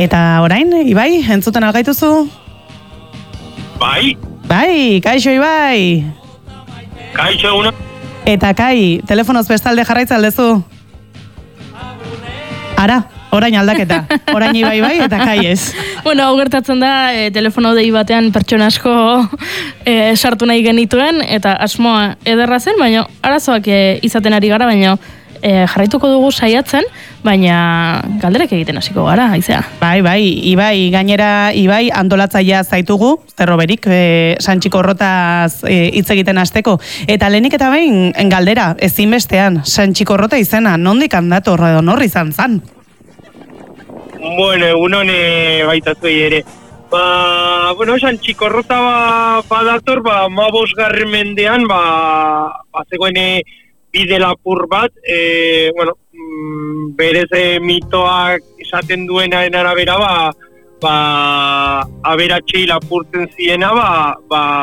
Eta orain, Ibai, entzuten algaituzu? Bai. Bai, kaixo Ibai. Kaixo eguna. Eta Kai, telefonoz bestalde jarraitza aldezu? Ara, orain aldaketa. Orain Ibai bai eta Kai ez. Bueno, hau gertatzen da, telefono dei batean pertsona asko sartu nahi genituen, eta asmoa ederra zen, baina arazoak izaten ari gara, baina jarraituko dugu saiatzen, baina galderak egiten hasiko gara, haizea. Bai, Ibai, gainera Ibai antolatzailea zaitugu, zerroberik, Santxiko Rotaz hitz egiten hasteko. Eta lehenik eta behin galdera, ezinbestean, Santxiko Rota izena, nondik handator edo norri izan zan? Bueno, egunon baitazuei ere. Santxiko Rota badator, 15. mendean, zegoen bide lapur bat, berez mitoak esaten duenaren arabera, aberatxei lapurtzen ziena,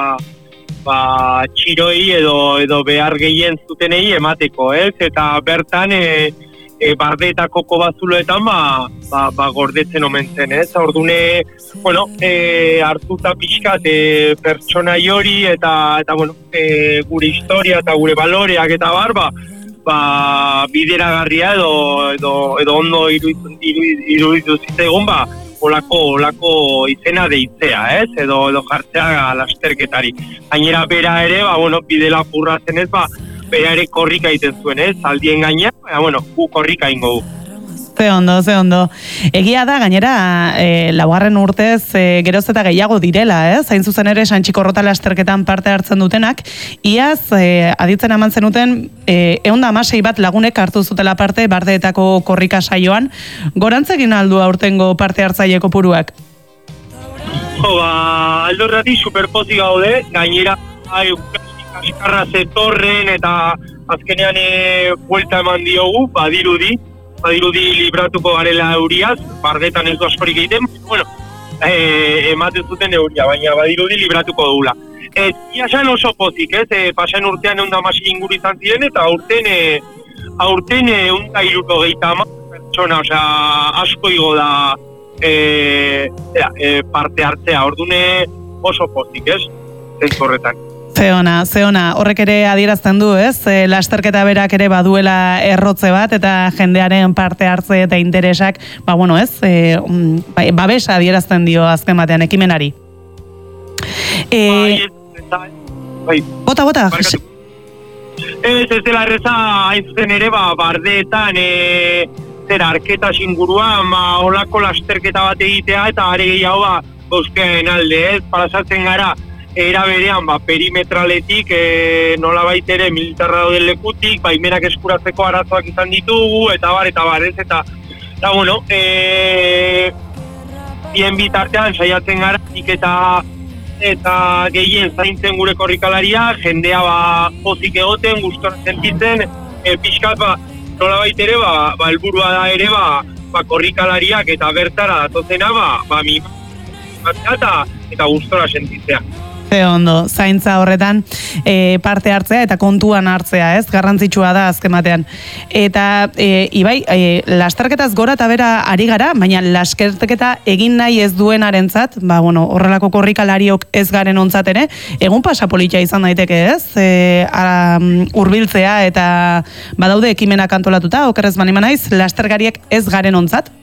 txiroi edo behar gehien zutenei emateko, ez? Eta bertan, bardeetako kobazuloetan, gordetzen omen zen, ez? Ordune, hartuta pixkat pertsonai hori eta gure historia eta gure baloreak eta bideragarria edo ondo iruditu zitzaigun, olako izena deitzea, ez? Edo jartzea lasterketari. Gainera bera ere, bide lapurra zen ez, bera ere korrika egiten zuen, ez? Aldien gaina, gu korrika ingo du. Ze ondo. Egia da, gainera, laugarren urtez geroz eta gehiago direla, ez? Hain zuzen ere, Santxiko Rota lasterketan parte hartzen dutenak. Iaz, aditzen eman zenuten, 116 bat lagunek hartu zutela parte bardeetako korrika saioan. Gorantzegin aldu aurtengo parte hartzaile kopuruak? Aldorrati superpozik gaude, gainera, kaskarra zetorren eta azkenean buelta eman diogu, badirudi libratuko garela euriaz, bardetan ez du askorik egiten, ematen zuten euria, baina badirudi libratuko dugula. Iasan oso pozik, ez? Pasan urtean 116 inguru izan ziren, eta aurten 160 pertsona, asko igo da parte hartzea, ordune oso pozik, ez? Ez horretan. Zeona, horrek ere adierazten du, ez? Lasterketa berak ere baduela errotze bat, eta jendearen parte hartze eta interesak, babesa adierazten dio azken batean ekimenari. Bota. Ez dela erreza hain zuten ere, bardeetan, arketas inguruan, olako lasterketa bat egitea, eta are gehiago, boskean alde, ez? Parasatzen gara, era berean, perimetraletik, nola baitere militarra dauden lekutik, baimenak eskuratzeko arazoak izan ditugu, eta ez, eta bien bitartean saiatzen gara, eta gehien zaintzen gure korrikalaria, jendea pozik egoten, gustora sentitzen, pixkat, nola baitere, helburua da ere, korrikalariak eta bertara datozena, eta gustora sentitzea. Ze ondo, zaintza horretan parte hartzea eta kontuan hartzea, ez? Garrantzitsua da azken batean. Eta Ibai, lasterketaz gora eta bera ari gara, baina lasterketa egin nahi ez duenarentzat, horrelako korrikalariok ez garen ontzat ere, egun pasapolitia izan daiteke, ez? Hurbiltzea eta badaude ekimenak antolatuta, okerrez naiz, lasterkariek ez garen ontzat?